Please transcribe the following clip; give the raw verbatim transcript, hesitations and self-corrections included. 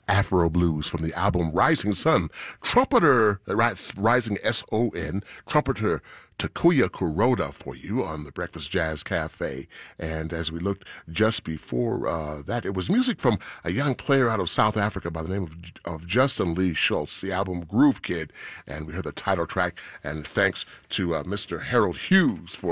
Afro Blues from the album Rising Sun. Trumpeter, Rising S O N, trumpeter Takuya Kuroda for you on the Breakfast Jazz Cafe. And as we looked just before uh, that, it was music from a young player out of South Africa by the name of, of Justin Lee Schultz, the album Groove Kid. And we heard the title track. And thanks to uh, Mister Harold Hughes for